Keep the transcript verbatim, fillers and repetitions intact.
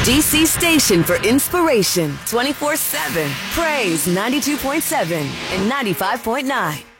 D C station for inspiration twenty-four seven. Praise ninety-two point seven and ninety-five point nine.